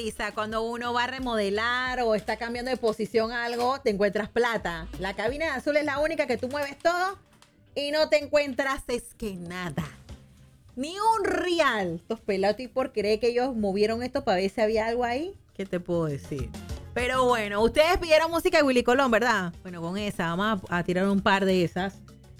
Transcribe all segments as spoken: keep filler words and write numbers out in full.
risa. Cuando uno va a remodelar o está cambiando de posición algo, te encuentras plata. La cabina de azul es la única que tú mueves todo y no te encuentras es que nada. Ni un real. Estos pelados, ¿y por creer que ellos movieron esto para ver si había algo ahí? ¿Qué te puedo decir? Pero bueno, ustedes pidieron música de Willy Colón, ¿verdad? Bueno, con esa, vamos a, a tirar un par de esas.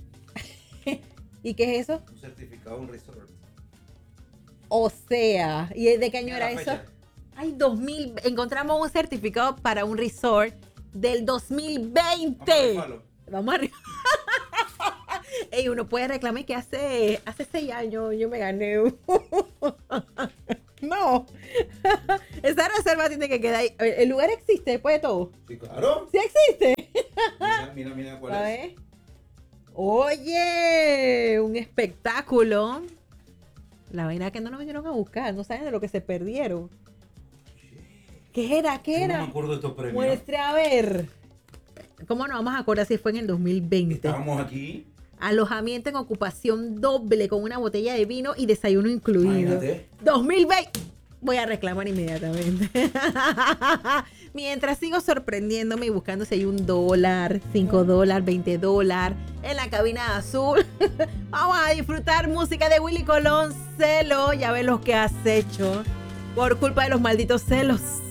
¿Y qué es eso? Un certificado, un resort. O sea, ¿y de qué año Mira era la eso? fecha. Ay, dos mil. Encontramos un certificado para un resort del dos mil veinte. Vamos a rifarlo. Vamos arriba. Ey, uno puede reclamar que hace, hace seis años yo me gané. No. Esa reserva tiene que quedar ahí. ¿El lugar existe después de todo? Sí, claro. ¿Sí existe? Mira, mira, mira cuál A es. ver. Oye, un espectáculo. La vaina que no nos vinieron a buscar, no saben de lo que se perdieron. ¿Qué era? ¿Qué Yo era? no me acuerdo de estos premios. Muestre a ver. ¿Cómo nos vamos a acordar si fue en el dos mil veinte? Estábamos aquí. Alojamiento en ocupación doble con una botella de vino y desayuno incluido. Imagínate. dos mil veinte. Voy a reclamar inmediatamente. Mientras sigo sorprendiéndome y buscando si hay un dólar, cinco dólares, veinte dólares en la cabina azul. Vamos a disfrutar música de Willy Colón. Celo, ya ves lo que has hecho. Por culpa de los malditos celos.